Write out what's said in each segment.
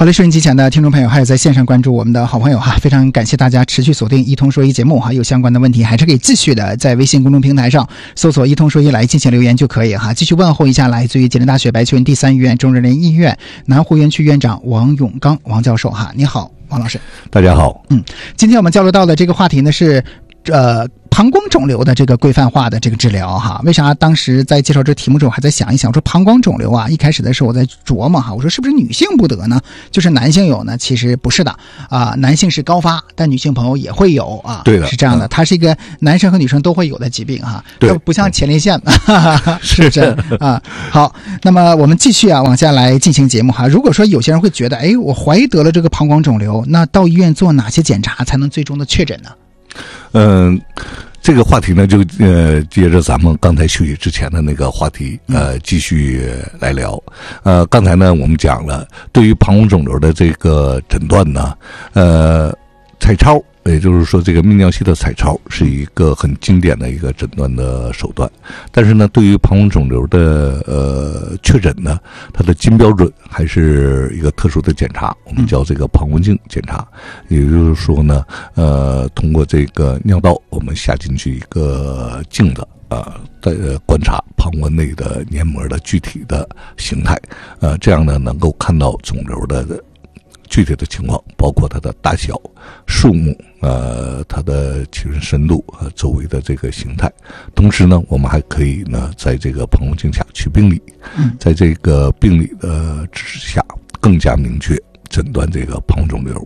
好嘞，收音机前的听众朋友，还有在线上关注我们的好朋友哈，非常感谢大家持续锁定一通说一节目哈，有相关的问题还是可以继续的在微信公众平台上搜索一通说一来进行留言就可以哈。继续问候一下来自于吉林大学白求恩第3医院中人联医院南湖园区院长王永刚王教授哈，你好，王老师。 大家好。 今天我们交流到的这个话题呢是膀胱肿瘤的这个规范化的这个治疗哈，为啥当时在介绍这题目之后还在想一想，我说膀胱肿瘤啊，一开始的时候我在琢磨哈，我说是不是女性不得呢？就是男性有呢？其实不是的啊，男性是高发，但女性朋友也会有啊， 对的， 是这样的，它是一个男生和女生都会有的疾病哈， 对， 不像前列腺，是不是啊？好，那么我们继续啊往下来进行节目哈。如果说有些人会觉得，哎，我怀疑得了这个膀胱肿瘤，那到医院做哪些检查才能最终的确诊呢？ 这个话题呢，就接着咱们刚才休息之前的那个话题，继续来聊。刚才呢，我们讲了对于膀胱肿瘤的这个诊断呢，彩超，也就是说这个泌尿系的彩超是一个很经典的一个诊断的手段。但是呢，对于膀胱肿瘤的确诊呢，它的金标准还是一个特殊的检查，我们叫这个膀胱镜检查。也就是说呢，通过这个尿道，我们下进去一个镜子观察膀胱内的黏膜的具体的形态，这样呢能够看到肿瘤的具体的情况，包括它的大小、数目，它的起润深度和周围的这个形态。同时呢，我们还可以呢，在这个膀胱镜下取病理，在这个病理的指示下，更加明确诊断这个膀胱肿瘤。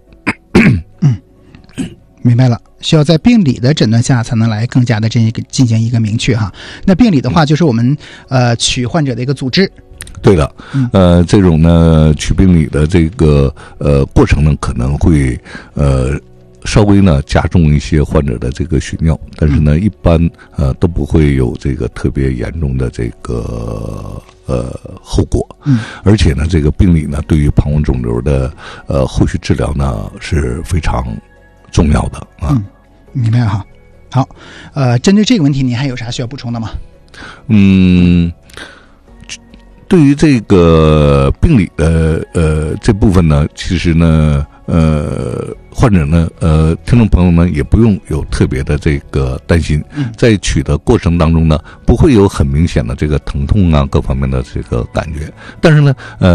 明白了，需要在病理的诊断下才能来更加的进行一个明确哈。那病理的话，就是我们取患者的一个组织。 对的，这种呢取病理的这个过程呢，可能会稍微呢加重一些患者的这个血尿，但是呢一般都不会有这个特别严重的这个后果。而且呢这个病理呢对于膀胱肿瘤的后续治疗呢是非常重要的啊。 明白哈。好，针对这个问题，您还有啥需要补充的吗？ 对于这个病理的这部分呢，其实呢患者呢听众朋友们也不用有特别的这个担心，在取的过程当中呢，不会有很明显的这个疼痛啊各方面的这个感觉，但是呢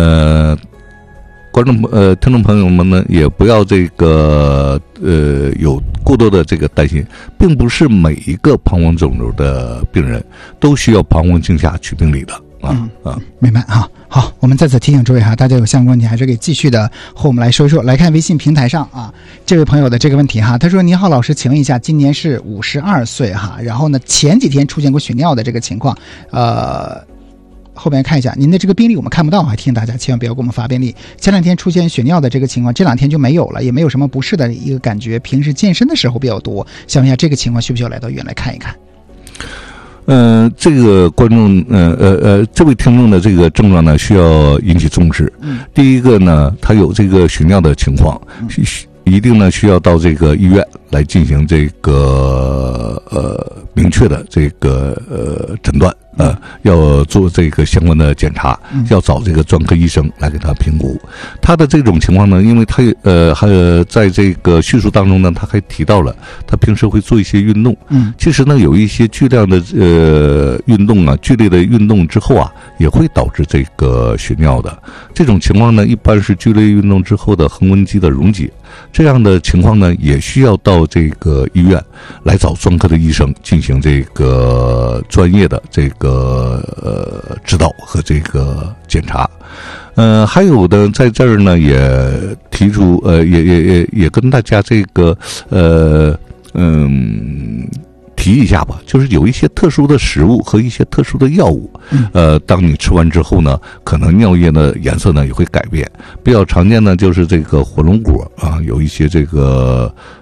听众朋友们呢，也不要这个有过多的这个担心，并不是每一个膀胱肿瘤的病人都需要膀胱镜下取病理的明白哈。好，我们再次提醒诸位哈，大家有相关问题还是可以继续的和我们来说一说。来看微信平台上啊，这位朋友的这个问题哈，他说：“你好，老师，请问一下，今年是52岁哈，然后呢前几天出现过血尿的这个情况，后面看一下您的这个病历我们看不到，还提醒大家千万不要给我们发病历。前2天出现血尿的这个情况，这2天就没有了，也没有什么不适的一个感觉，平时健身的时候比较多，想问一下这个情况需不需要来到医院来看一看？” 这个观众这位听众的这个症状呢需要引起重视。第一个呢，他有这个血尿的情况，一定呢需要到这个医院来进行这个明确的这个诊断，要做这个相关的检查，要找这个专科医生来给他评估。他的这种情况呢，因为他还在这个叙述当中呢，他还提到了他平时会做一些运动。其实呢，有一些巨量的运动啊，剧烈的运动之后啊，也会导致这个血尿的。这种情况呢，一般是剧烈运动之后的横纹肌的溶解。这样的情况呢，也需要到这个医院来找专科的医生进行这个专业的这个指导和这个检查。还有的在这儿呢，也提出也跟大家这个提一下吧，就是有一些特殊的食物和一些特殊的药物，当你吃完之后呢，可能尿液的颜色呢也会改变。比较常见的就是这个火龙果啊，有一些这个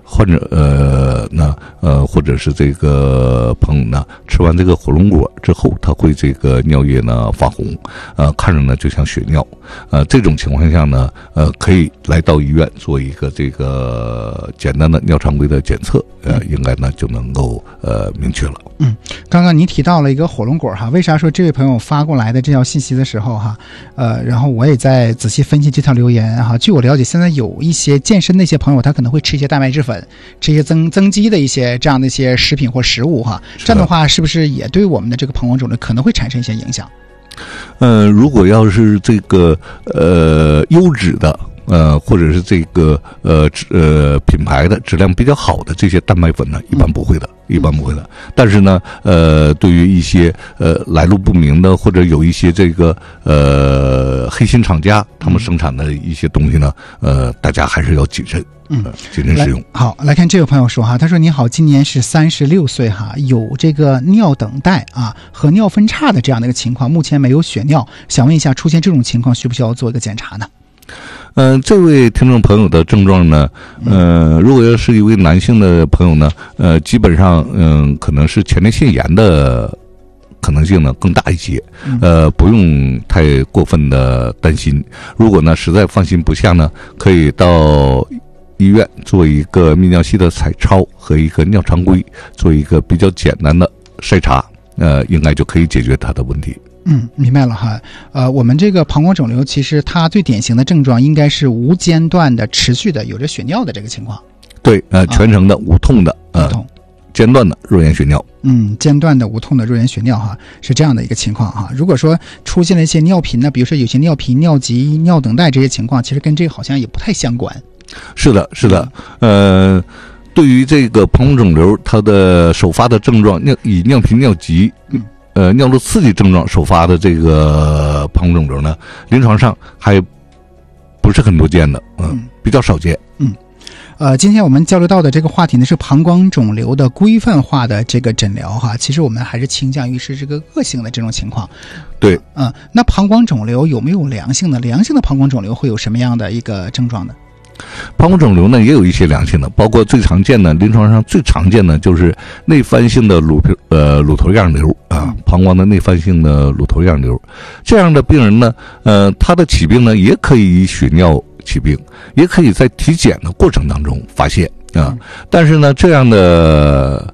患者或者是这个朋友呢，吃完这个火龙果之后，他会这个尿液呢发红，看着呢就像血尿，这种情况下呢，可以来到医院做一个这个简单的尿常规的检测，应该呢就能够明确了。 刚刚您提到了一个火龙果哈，为啥说这位朋友发过来的这条信息的时候哈，然后我也在仔细分析这条留言哈。据我了解，现在有一些健身的一些朋友，他可能会吃一些蛋白质粉，吃一些增肌的一些这样的一些食品或食物哈。这样的话，是不是也对我们的这个膀胱肿瘤可能会产生一些影响？ 如果要是这个优质的。或者是这个品牌的质量比较好的这些蛋白粉呢，一般不会的。但是呢，对于一些来路不明的，或者有一些这个黑心厂家他们生产的一些东西呢，大家还是要谨慎。谨慎使用。 好，来看这位朋友说哈，他说：“你好，今年是36岁哈，有这个尿等待啊和尿分叉的这样的一个情况，目前没有血尿，想问一下，出现这种情况需不需要做一个检查呢？” 这位听众朋友的症状呢，如果要是一位男性的朋友呢，基本上可能是前列腺炎的可能性呢更大一些，不用太过分的担心。如果呢实在放心不下呢，可以到医院做一个泌尿系的彩超和一个尿常规，做一个比较简单的筛查，应该就可以解决他的问题。 明白了哈。我们这个膀胱肿瘤其实它最典型的症状应该是无间断的、持续的，有着血尿的这个情况。 对，全程的无痛的，间断的若验血尿。 间断的无痛的若验血尿哈，是这样的一个情况哈。如果说出现了一些尿频呢，比如说有些尿频、尿急、尿等待这些情况，其实跟这个好像也不太相关。 是的。对于这个膀胱肿瘤，它的首发的症状以尿频、尿急。尿路刺激症状首发的这个膀胱肿瘤呢，临床上还不是很多见的，比较少见。 今天我们交流到的这个话题呢是膀胱肿瘤的规范化的这个诊疗哈，其实我们还是倾向于是这个恶性的这种情况。 对， 那膀胱肿瘤有没有良性的？良性的膀胱肿瘤会有什么样的一个症状呢？ 膀胱肿瘤呢也有一些良性的，包括最常见的，临床上最常见的就是内翻性的乳头样瘤啊，膀胱的内翻性的乳头样瘤。这样的病人呢，他的起病呢也可以以血尿起病，也可以在体检的过程当中发现啊。但是呢，这样的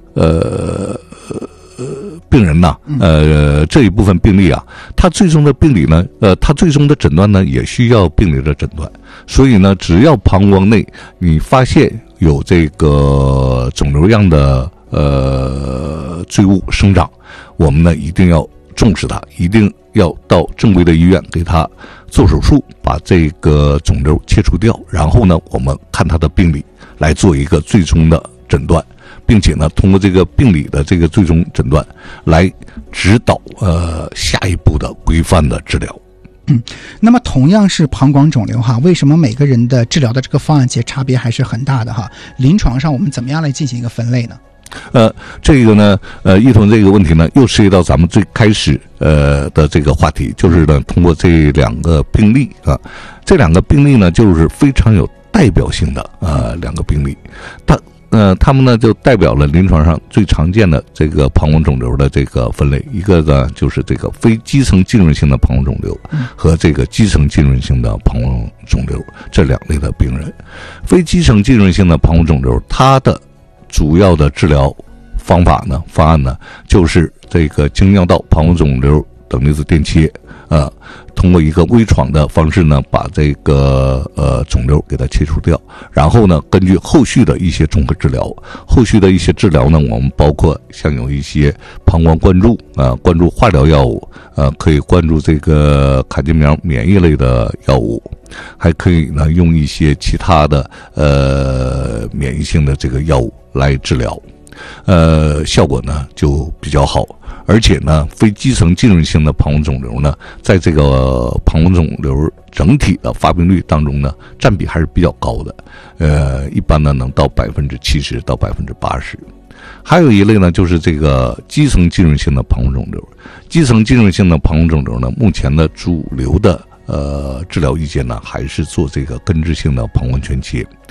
病人呢，这一部分病例啊，他最终的病理呢，他最终的诊断呢，也需要病理的诊断。所以呢，只要膀胱内你发现有这个肿瘤样的赘物生长，我们呢一定要重视它，一定要到正规的医院给他做手术，把这个肿瘤切除掉。然后呢，我们看他的病理来做一个最终的诊断。并且呢，通过这个病理的这个最终诊断来指导下一步的规范的治疗。 那么同样是膀胱肿瘤哈，为什么每个人的治疗的这个方案其实差别还是很大的哈？临床上我们怎么样来进行一个分类呢？ 这个呢，一同这个问题呢，又涉及到咱们最开始的这个话题，就是呢，通过这两个病例啊，这两个病例呢，就是非常有代表性的两个病例，他们呢就代表了临床上最常见的这个膀胱肿瘤的这个分类，一个呢就是这个非基层浸润性的膀胱肿瘤和这个基层浸润性的膀胱肿瘤这两类的病人。非基层浸润性的膀胱肿瘤，它的主要的治疗方案呢，就是这个经尿道膀胱肿瘤等离子电切，通过一个微创的方式呢，把这个肿瘤给它切除掉，然后呢，根据后续的一些综合治疗，呢，我们包括像有一些膀胱灌注灌注化疗药物，可以灌注这个卡介苗免疫类的药物，还可以呢用一些其他的免疫性的这个药物来治疗，效果呢就比较好。而且呢，非基层浸润性的膀胱肿瘤呢，在这个膀胱肿瘤整体的发病率当中呢，占比还是比较高的，一般呢能到70%到80%。还有一类呢，就是这个基层浸润性的膀胱肿瘤。基层浸润性的膀胱肿瘤呢，目前的主流的治疗意见呢，还是做这个根治性的膀胱全切。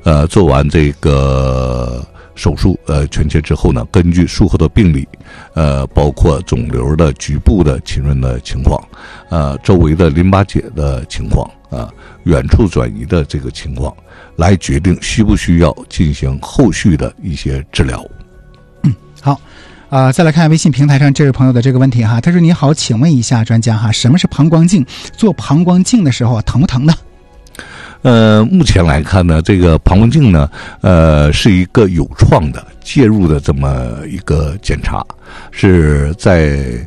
做完这个手术全切之后呢，根据术后的病理，包括肿瘤的局部的浸润的情况，周围的淋巴结的情况，远处转移的这个情况，来决定需不需要进行后续的一些治疗。 好。再来看微信平台上这位朋友的这个问题哈，他说：“你好，请问一下专家哈，什么是膀胱镜？做膀胱镜的时候疼不疼呢？” 目前来看呢，这个膀胱镜呢，是一个有创的介入的这么一个检查，是在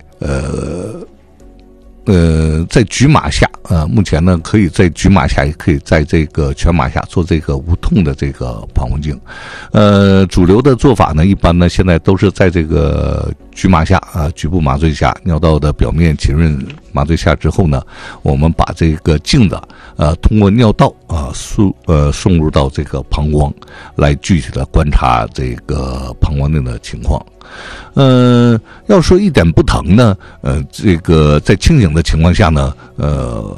在局麻下，目前呢可以在局麻下，也可以在这个全麻下做这个无痛的这个膀胱镜。主流的做法呢，一般呢现在都是在这个局麻下局部麻醉下，尿道的表面浸润麻醉下之后呢，我们把这个镜子通过尿道送入到这个膀胱，来具体的观察这个膀胱内的情况。要说一点不疼呢，这个在清醒的情况下呢，